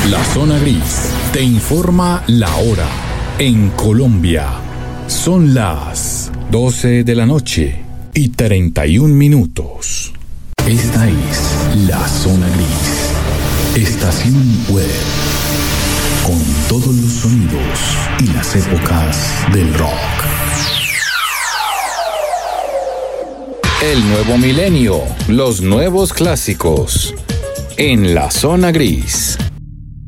La Zona Gris te informa la hora. En Colombia son las 12 de la noche y 31 minutos. Esta es La Zona Gris, estación web con todos los sonidos y las épocas del rock. El nuevo milenio, los nuevos clásicos. En La Zona Gris.